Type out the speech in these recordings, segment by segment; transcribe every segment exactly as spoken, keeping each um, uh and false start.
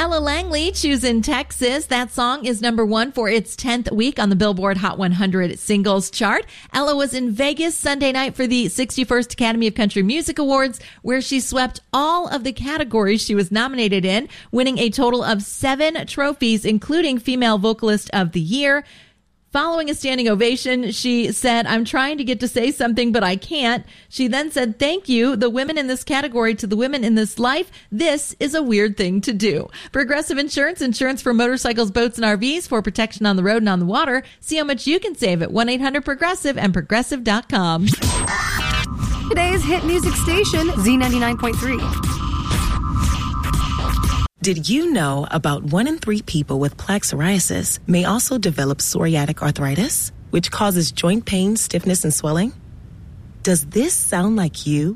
Ella Langley, Choosing Texas. That song is number one for its tenth week on the Billboard Hot one hundred singles chart. Ella was in Vegas Sunday night for the sixty-first Academy of Country Music Awards, where she swept all of the categories she was nominated in, winning a total of seven trophies, including Female Vocalist of the Year. Following a standing ovation, she said, "I'm trying to get to say something, but I can't." She then said, "Thank you, the women in this category, to the women in this life. This is a weird thing to do." Progressive Insurance, insurance for motorcycles, boats, and R Vs for protection on the road and on the water. See how much you can save at one eight hundred progressive and progressive dot com. Today's hit music station, Z ninety-nine point three. Did you know about one in three people with plaque psoriasis may also develop psoriatic arthritis, which causes joint pain, stiffness, and swelling? Does this sound like you?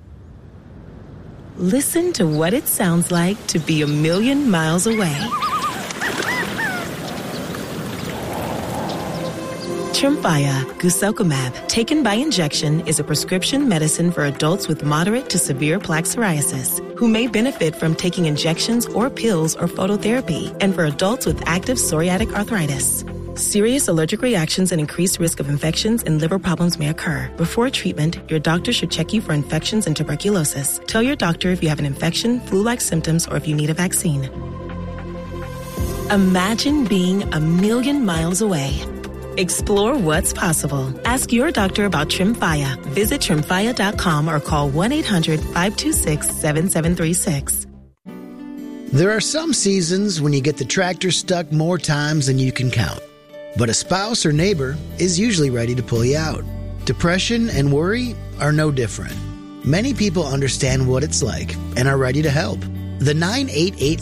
Listen to what it sounds like to be a million miles away. Tremfya guselkumab, taken by injection, is a prescription medicine for adults with moderate to severe plaque psoriasis who may benefit from taking injections or pills or phototherapy, and for adults with active psoriatic arthritis. Serious allergic reactions and increased risk of infections and liver problems may occur. Before treatment, your doctor should check you for infections and tuberculosis. Tell your doctor if you have an infection, flu-like symptoms, or if you need a vaccine. Imagine being a million miles away. Explore what's possible. Ask your doctor about Tremfya. Visit tremfya dot com or call one eight hundred five two six seven seven three six. There are some seasons when you get the tractor stuck more times than you can count. But a spouse or neighbor is usually ready to pull you out. Depression and worry are no different. Many people understand what it's like and are ready to help. The nine eight eight